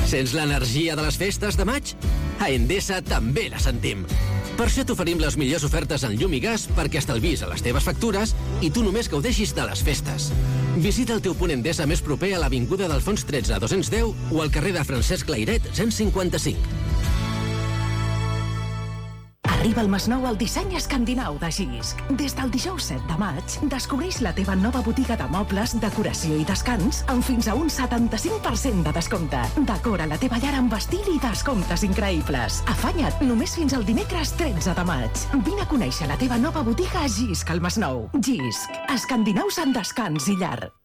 Sents l'energia de les festes de maig? A Endesa també la sentim. Per això t'oferim les millors ofertes en llum i gas perquè estalvis a les teves factures i tu només gaudeixis de les festes. Visita el teu punt Endesa més proper a l'Avinguda d'Alfons 13 210 o al carrer de Francesc Layret 155. Arriba al Masnou el disseny escandinau de Gisc. Des del dijous 7 de maig, descobreix la teva nova botiga de mobles, decoració i descans amb fins a un 75% de descompte. Decora la teva llar amb estil i descomptes increïbles. Afanya't només fins al dimecres 13 de maig. Vine a conèixer la teva nova botiga a Gisc al Masnou. Gisc, escandinaus en descans i llar.